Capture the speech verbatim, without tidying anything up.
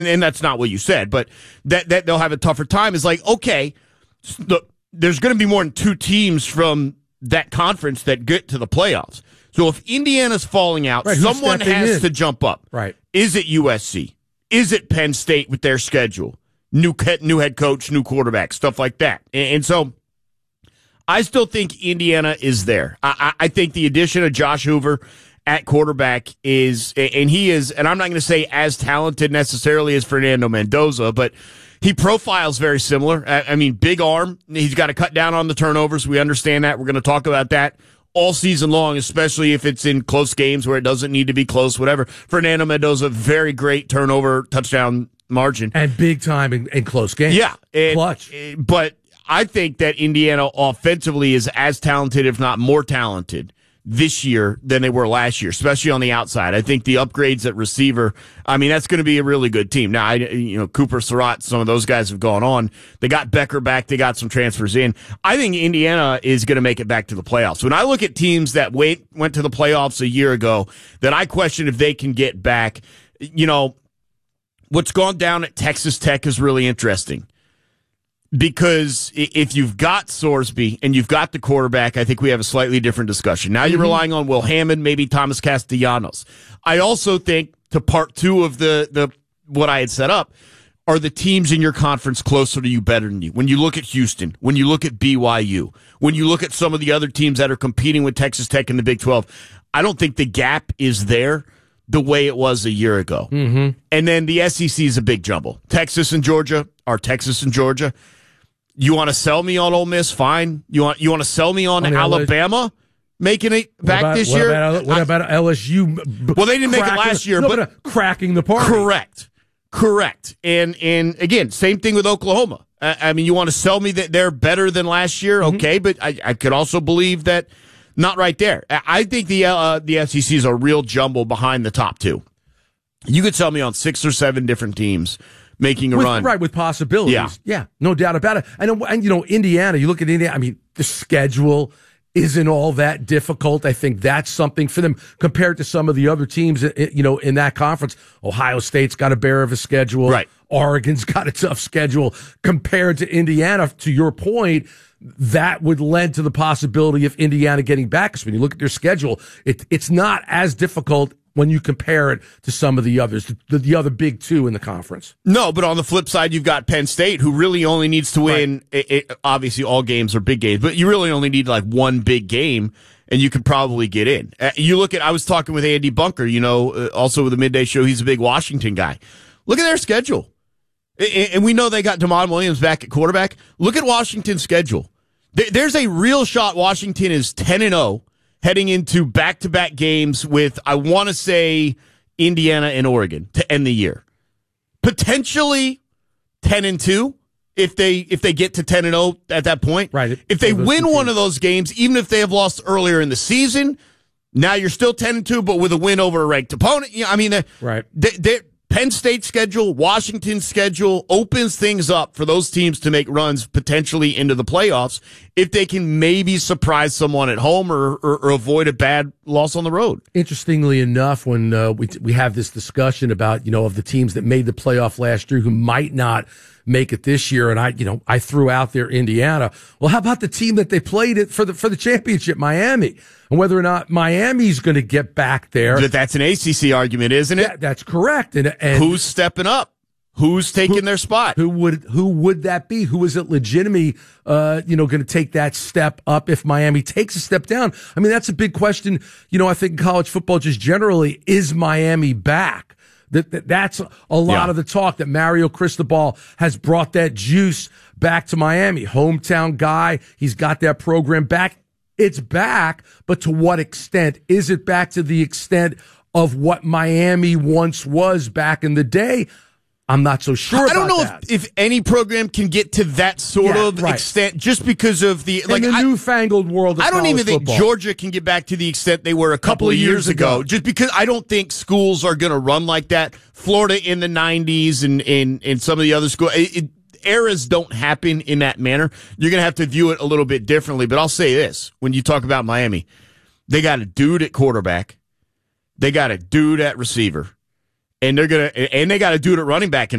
and that's not what you said, but that, that they'll have a tougher time is like, okay, the, there's going to be more than two teams from that conference that get to the playoffs. So if Indiana's falling out, right, someone has in? to jump up. Right. Is it U S C? Is it Penn State with their schedule? New, new head coach, new quarterback, stuff like that. And, and so I still think Indiana is there. I, I, I think the addition of Josh Hoover at quarterback is, and he is, and I'm not going to say as talented necessarily as Fernando Mendoza, but he profiles very similar. I, I mean, big arm. He's got to cut down on the turnovers. We understand that. We're going to talk about that all season long, especially if it's in close games where it doesn't need to be close, whatever. Fernando Mendoza, very great turnover touchdown margin. And big time in, in close games. Yeah. And, Clutch. But I think that Indiana offensively is as talented, if not more talented, this year than they were last year, especially on the outside. I think the upgrades at receiver, I mean, that's going to be a really good team. Now, I, you know, Cooper Surratt, some of those guys have gone on. They got Becker back. They got some transfers in. I think Indiana is going to make it back to the playoffs. When I look at teams that wait, went to the playoffs a year ago, that I question if they can get back, you know, what's gone down at Texas Tech is really interesting. Because if you've got Sorsby and you've got the quarterback, I think we have a slightly different discussion. Now you're mm-hmm. relying on Will Hammond, maybe Thomas Castellanos. I also think, to part two of the, the what I had set up, are the teams in your conference closer to you, better than you? When you look at Houston, when you look at B Y U, when you look at some of the other teams that are competing with Texas Tech in the Big twelve, I don't think the gap is there the way it was a year ago. Mm-hmm. And then the S E C is a big jumble. Texas and Georgia are Texas and Georgia. You want to sell me on Ole Miss? Fine. You want you want to sell me on, on Alabama L S U? Making it back about, this what year? About, what I, about L S U? Well, they didn't make it last year, no, but, but uh, cracking the party. Correct, correct. And and again, same thing with Oklahoma. I, I mean, you want to sell me that they're better than last year? Okay, mm-hmm. but I, I could also believe that not right there. I think the uh, the S E C is a real jumble behind the top two. You could sell me on six or seven different teams making a with, run. Right, with possibilities. Yeah. yeah, no doubt about it. And, and, you know, Indiana, you look at Indiana, I mean, the schedule isn't all that difficult. I think that's something for them compared to some of the other teams, you know, in that conference. Ohio State's got a bear of a schedule. Right. Oregon's got a tough schedule compared to Indiana. To your point, that would lend to the possibility of Indiana getting back. Because when you look at their schedule, it, it's not as difficult when you compare it to some of the others, the, the other big two in the conference. No, but on the flip side, you've got Penn State, who really only needs to win. Right. It, it, obviously, all games are big games, but you really only need like one big game, and you could probably get in. Uh, you look at, I was talking with Andy Bunker, you know, uh, also with the Midday Show. He's a big Washington guy. Look at their schedule. And, and we know they got Damon Williams back at quarterback. Look at Washington's schedule. There, there's a real shot Washington is ten and oh. Heading into back-to-back games with, I want to say, Indiana and Oregon to end the year. Potentially ten and two if they if they get to ten and oh at that point. Right. If they win one of those games, even if they have lost earlier in the season, now you're still ten and two, but with a win over a ranked opponent. You know, I mean, right. They, they, Penn State schedule, Washington schedule opens things up for those teams to make runs potentially into the playoffs if they can maybe surprise someone at home or, or, or avoid a bad loss on the road. Interestingly enough, when uh, we we have this discussion about, you know, of the teams that made the playoff last year who might not make it this year, and I, you know, I threw out there Indiana. Well, how about the team that they played it for the for the championship, Miami, and whether or not Miami's going to get back there? But that's an A C C argument, isn't it? That, that's correct. And, and who's stepping up? Who's taking who, their spot? Who would who would that be? Who is it legitimately, uh, you know, going to take that step up if Miami takes a step down? I mean, that's a big question. You know, I think in college football just generally, is Miami back? That, that that's a lot yeah. of the talk that Mario Cristobal has brought that juice back to Miami. Hometown guy. He's got that program back. It's back, but to what extent? Is it back to the extent of what Miami once was back in the day? I'm not so sure about I don't know that. if, if any program can get to that sort yeah, of right. extent just because of the like in the I, newfangled world of I don't even football. think Georgia can get back to the extent they were a couple, couple of years, years ago, ago. Just because I don't think schools are going to run like that. Florida in the nineties and and, and some of the other schools, it, it, eras don't happen in that manner. You're going to have to view it a little bit differently. But I'll say this: when you talk about Miami, they got a dude at quarterback, they got a dude at receiver. and they're gonna and they got to do it at running back in